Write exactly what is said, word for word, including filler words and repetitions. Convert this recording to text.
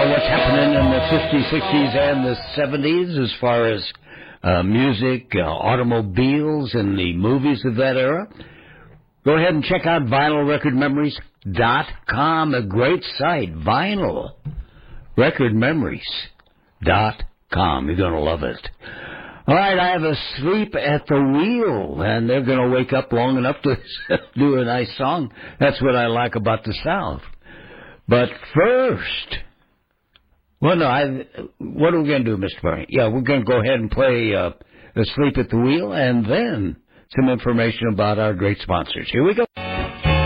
about what's happening in the fifties, sixties, and the seventies as far as uh, music, uh, automobiles, and the movies of that era. Go ahead and check out vinyl record memories dot com, a great site, vinyl record memories dot com. You're going to love it. All right, I have a Sleep at the Wheel, and they're going to wake up long enough to do a nice song. That's what I like about the South. But first, well, no, I, what are we going to do, Mister Barney? Yeah, we're going to go ahead and play uh, Asleep at the Wheel, and then some information about our great sponsors. Here we go.